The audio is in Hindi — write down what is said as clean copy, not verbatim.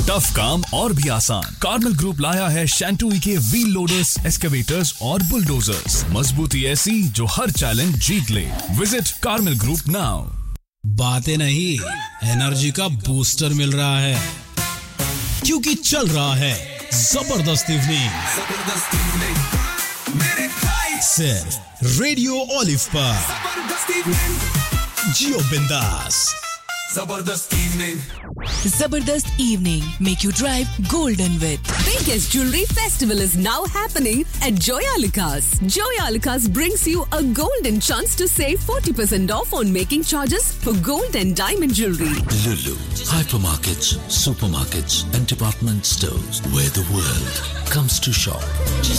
टफ काम और भी आसान। कार्मेल ग्रुप लाया है शैंटूई के व्हील लोडर्स, एक्सकेवेटर्स और बुलडोजर्स। मजबूती ऐसी जो हर चैलेंज जीत ले। Visit Carmel group now. बातें नहीं, एनर्जी का बूस्टर मिल रहा है, क्योंकि चल रहा है जबरदस्त इवनिंग सिर्फ रेडियो ओलिव पर। जियो बिंदास। Zabardast evening. Make you drive golden with. Biggest jewelry festival is now happening at Joyalukas. Joyalukas brings you a golden chance to save 40% off on making charges for gold and diamond jewelry. Lulu, hypermarkets, supermarkets and department stores where the world comes to shop.